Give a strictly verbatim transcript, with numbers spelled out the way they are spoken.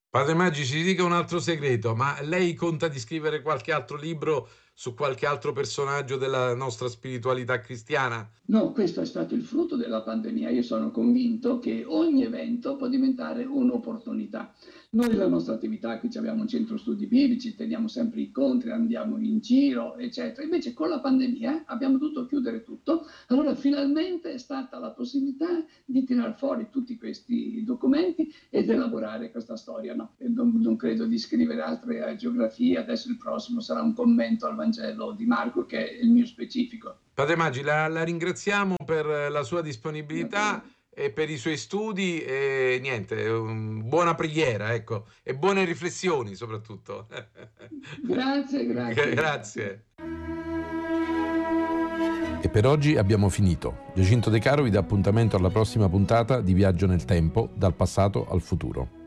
Padre Maggi, ci dica un altro segreto, ma lei conta di scrivere qualche altro libro su qualche altro personaggio della nostra spiritualità cristiana? No, questo è stato il frutto della pandemia. Io sono convinto che ogni evento può diventare un'opportunità. Noi la nostra attività, qui abbiamo un centro studi biblici, teniamo sempre incontri, andiamo in giro, eccetera. Invece con la pandemia abbiamo dovuto chiudere tutto, allora finalmente è stata la possibilità di tirar fuori tutti questi documenti ed elaborare questa storia. No, non, non credo di scrivere altre eh, geografie, adesso il prossimo sarà un commento al Vangelo di Marco, che è il mio specifico. Padre Maggi, la, la ringraziamo per la sua Ma disponibilità prego. e per i suoi studi e niente, um, buona preghiera, ecco, e buone riflessioni soprattutto. Grazie, grazie, grazie. Grazie. E per oggi abbiamo finito. Giacinto De Caro vi dà appuntamento alla prossima puntata di Viaggio nel Tempo, dal passato al futuro.